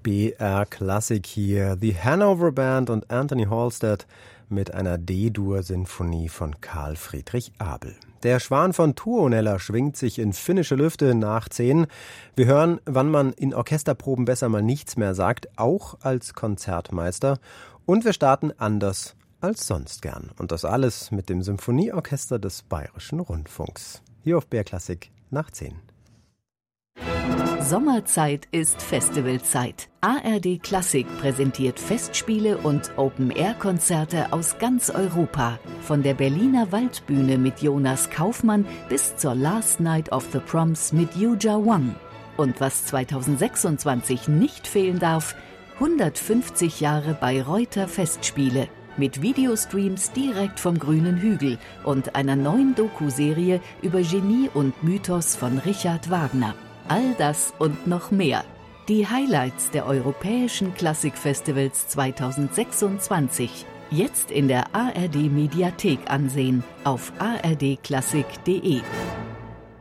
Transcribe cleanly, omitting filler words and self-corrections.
BR Classic hier. The Hanover Band und Anthony Halstead mit einer D-Dur-Sinfonie von Carl Friedrich Abel. Der Schwan von Tuonela schwingt sich in finnische Lüfte nach 10. Wir hören, wann man in Orchesterproben besser mal nichts mehr sagt, auch als Konzertmeister. Und wir starten anders als sonst gern. Und das alles mit dem Symphonieorchester des Bayerischen Rundfunks. Hier auf BR Classic nach 10. Sommerzeit ist Festivalzeit. ARD Klassik präsentiert Festspiele und Open-Air-Konzerte aus ganz Europa. Von der Berliner Waldbühne mit Jonas Kaufmann bis zur Last Night of the Proms mit Yuja Wang. Und was 2026 nicht fehlen darf, 150 Jahre Bayreuther Festspiele. Mit Videostreams direkt vom grünen Hügel und einer neuen Doku-Serie über Genie und Mythos von Richard Wagner. All das und noch mehr. Die Highlights der Europäischen Klassikfestivals 2026. Jetzt in der ARD Mediathek ansehen auf ardklassik.de.